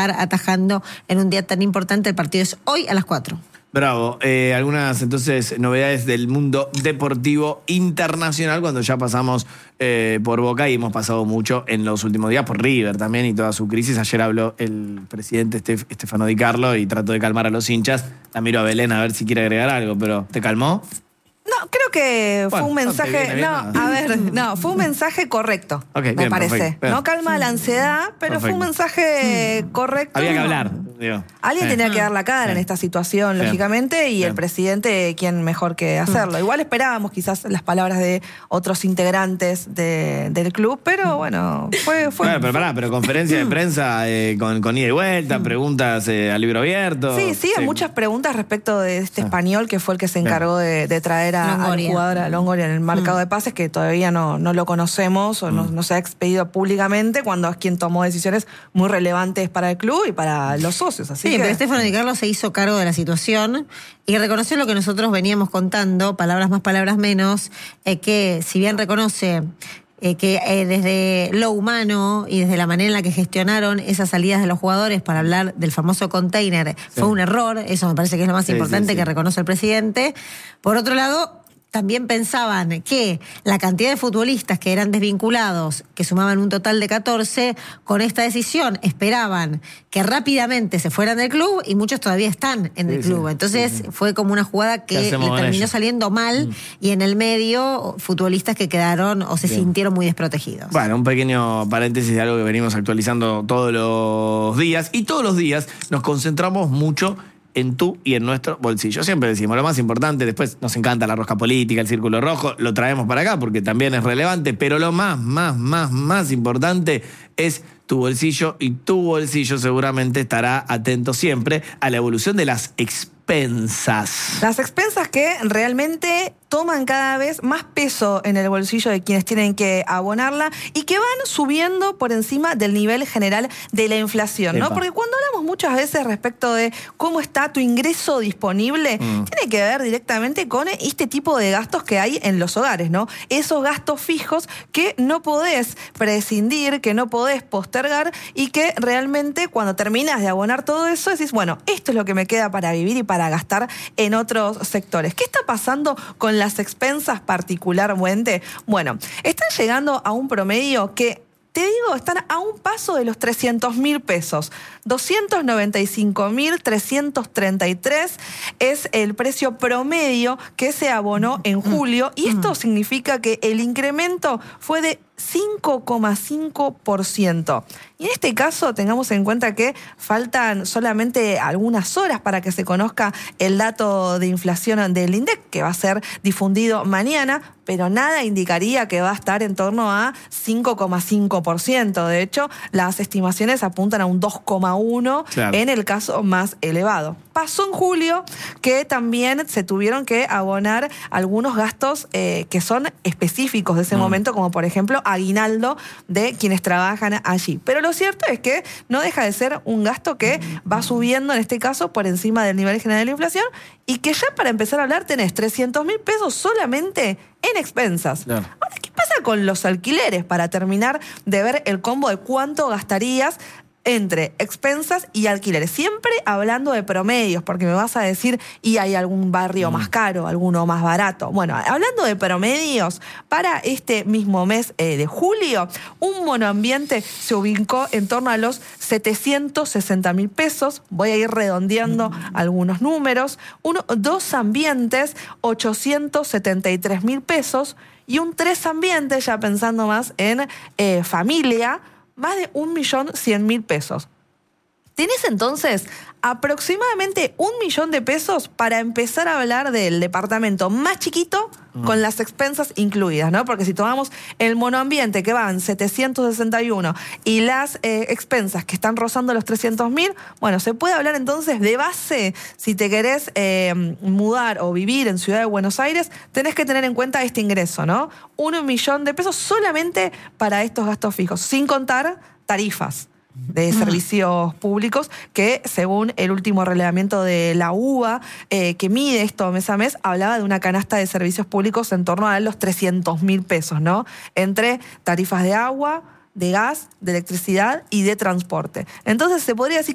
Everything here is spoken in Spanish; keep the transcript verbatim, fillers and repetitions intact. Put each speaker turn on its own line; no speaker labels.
estar atajando en un día tan importante. El partido es hoy a las cuatro.
Bravo. Eh, algunas entonces novedades del mundo deportivo internacional cuando ya pasamos eh, por Boca y hemos pasado mucho en los últimos días por River también y toda su crisis. Ayer habló el presidente Estef- Stefano Di Carlo y trató de calmar a los hinchas. La miro a Belén a ver si quiere agregar algo, pero ¿te calmó?
No, creo que fue
bueno,
un mensaje.
No, bien,
no,
bien,
a ver, no, fue un mensaje correcto.
Okay,
me
bien,
parece.
Perfecto.
No calma la ansiedad, pero
Perfecto.
fue un mensaje correcto.
Había que hablar. Digo.
Alguien
Eh.
tenía que dar la cara
Eh.
en esta situación,
Bien.
lógicamente, y
Bien.
el presidente, ¿quién mejor que hacerlo? Igual esperábamos quizás las palabras de otros integrantes de, del club, pero bueno, fue... fue
Bueno, pero pará, pero conferencia de prensa eh, con, con ida y vuelta, preguntas eh, a libro abierto.
Sí, sí, hay muchas preguntas respecto de este español que fue el que se encargó de, de traer a, al
Longoria.
jugador a Longoria en el mercado
Mm.
de pases, que todavía no, no lo conocemos o no, no se ha expedido públicamente, cuando es quien tomó decisiones muy relevantes para el club y para los socios. Así
Sí,
que...
pero Stefano Di Carlo se hizo cargo de la situación y reconoció lo que nosotros veníamos contando, palabras más, palabras menos, eh, que si bien reconoce eh, que eh, desde lo humano y desde la manera en la que gestionaron esas salidas de los jugadores para hablar del famoso container, sí. fue un error, eso me parece que es lo más sí, importante sí, sí. que reconoce el presidente. Por otro lado, también pensaban que la cantidad de futbolistas que eran desvinculados, que sumaban un total de catorce, con esta decisión esperaban que rápidamente se fueran del club y muchos todavía están en sí, el club. Sí, Entonces sí, sí. fue como una jugada que le terminó saliendo mal mm. y en el medio futbolistas que quedaron o se Bien. sintieron muy desprotegidos.
Bueno, un pequeño paréntesis de algo que venimos actualizando todos los días y todos los días nos concentramos mucho en tú y en nuestro bolsillo. Siempre decimos lo más importante, después nos encanta la rosca política, el círculo rojo, lo traemos para acá porque también es relevante, pero lo más, más, más, más importante es tu bolsillo y tu bolsillo seguramente estará atento siempre a la evolución de las expensas.
Las expensas que realmente toman cada vez más peso en el bolsillo de quienes tienen que abonarla y que van subiendo por encima del nivel general de la inflación, ¿no? Epa. Porque cuando hablamos muchas veces respecto de cómo está tu ingreso disponible, mm. tiene que ver directamente con este tipo de gastos que hay en los hogares, ¿no? Esos gastos fijos que no podés prescindir, que no podés postergar y que realmente cuando terminas de abonar todo eso decís, bueno, esto es lo que me queda para vivir y para gastar en otros sectores. ¿Qué está pasando con las expensas particularmente? Bueno, están llegando a un promedio que, te digo, están a un paso de los trescientos mil pesos. doscientos noventa y cinco mil trescientos treinta y tres es el precio promedio que se abonó en julio y esto significa que el incremento fue de cinco coma cinco por ciento. Y en este caso tengamos en cuenta que faltan solamente algunas horas para que se conozca el dato de inflación del INDEC, que va a ser difundido mañana, pero nada indicaría que va a estar en torno a cinco coma cinco por ciento. De hecho, las estimaciones apuntan a un dos coma uno por ciento claro. en el caso más elevado. Pasó en julio que también se tuvieron que abonar algunos gastos eh, que son específicos de ese mm. momento, como por ejemplo aguinaldo de quienes trabajan allí. Pero lo cierto es que no deja de ser un gasto que va subiendo, en este caso, por encima del nivel general de la inflación y que ya para empezar a hablar tenés trescientos mil pesos solamente en expensas. Claro. Ahora, ¿qué pasa con los alquileres? Para terminar de ver el combo de cuánto gastarías entre expensas y alquileres. Siempre hablando de promedios, porque me vas a decir, y hay algún barrio mm. más caro, alguno más barato. Bueno, hablando de promedios, para este mismo mes eh, de julio, un monoambiente se ubicó en torno a los setecientos sesenta mil pesos. Voy a ir redondeando mm. algunos números. Uno, dos ambientes, ochocientos setenta y tres mil pesos. Y un tres ambientes, ya pensando más en eh, familia, más de un millón cien mil pesos. Tenés entonces aproximadamente un millón de pesos para empezar a hablar del departamento más chiquito mm. con las expensas incluidas, ¿no? Porque si tomamos el monoambiente que van setecientos sesenta y uno y las eh, expensas que están rozando los trescientos mil, bueno, se puede hablar entonces de base, si te querés eh, mudar o vivir en Ciudad de Buenos Aires, tenés que tener en cuenta este ingreso, ¿no? Un millón de pesos solamente para estos gastos fijos, sin contar tarifas de servicios públicos que, según el último relevamiento de la U B A, eh, que mide esto mes a mes, hablaba de una canasta de servicios públicos en torno a los trescientos mil pesos, ¿no? Entre tarifas de agua, de gas, de electricidad y de transporte. Entonces se podría decir